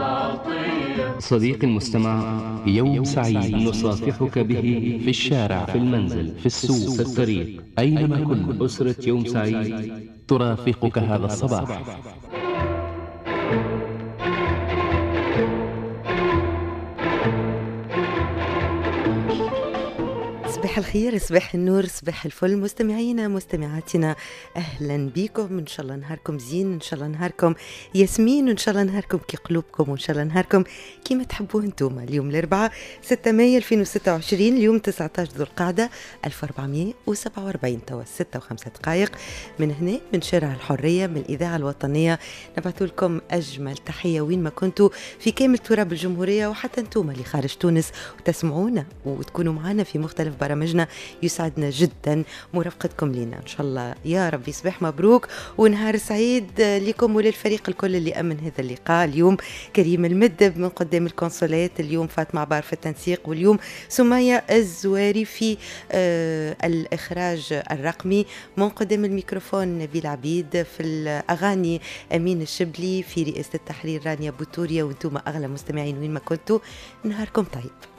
صديقي المستمع، يوم سعيد نصافحك به في الشارع، في المنزل، في السوق، في الطريق، أينما كنت. أسرة يوم سعيد ترافقك هذا الصباح. صباح الخير، صباح النور، صباح الفل مستمعينا مستمعاتنا، اهلا بكم. ان شاء الله نهاركم زين، ان شاء الله نهاركم ياسمين، وان شاء الله نهاركم كي قلوبكم، وان شاء الله نهاركم كيما تحبوه انتم. اليوم الاربعاء 6 مايو 2026، اليوم 19 ذو القعده 1447، توا 6 و5 دقائق من هنا من شارع الحريه من الاذاعه الوطنيه. نبعث لكم اجمل تحيه وين ما كنتوا في كامل تراب الجمهوريه، وحتى انتم اللي خارج تونس وتسمعونا وتكونوا معنا في مختلف برامجنا. يسعدنا جدا مرافقتكم لنا. ان شاء الله يا ربي صباح مبروك ونهار سعيد لكم وللفريق الكل اللي امن هذا اللقاء. اليوم كريم المدب من قدام الكونسولات، اليوم فاطمه عبار في التنسيق، واليوم سمية الزواري في الاخراج الرقمي. من قدام الميكروفون نبيل عبيد، في الاغاني امين الشبلي، في رئاسه التحرير رانيا بوتوريا، وانتم اغلى مستمعين وين ما كنتوا. نهاركم طيب.